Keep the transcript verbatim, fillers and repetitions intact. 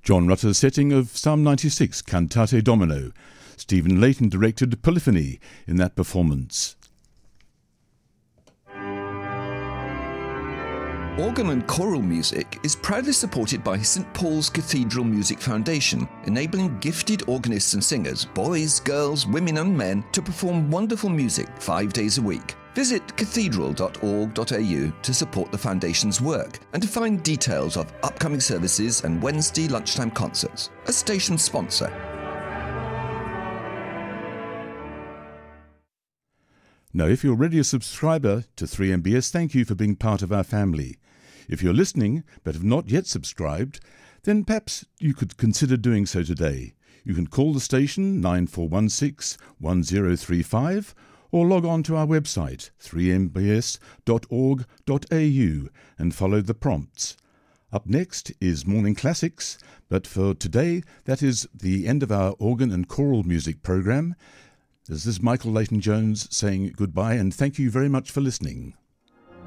John Rutter's setting of Psalm ninety-six, Cantate Domino. Stephen Layton directed Polyphony in that performance. Organ and choral music is proudly supported by Saint Paul's Cathedral Music Foundation, enabling gifted organists and singers, boys, girls, women and men, to perform wonderful music five days a week. Visit cathedral dot org dot a u to support the Foundation's work and to find details of upcoming services and Wednesday lunchtime concerts. A station sponsor. Now, if you're already a subscriber to three M B S, thank you for being part of our family. If you're listening but have not yet subscribed, then perhaps you could consider doing so today. You can call the station nine four one six, one zero three five or log on to our website three m b s dot org dot a u and follow the prompts. Up next is Morning Classics, but for today that is the end of our organ and choral music program. This is Michael Leighton Jones saying goodbye and thank you very much for listening.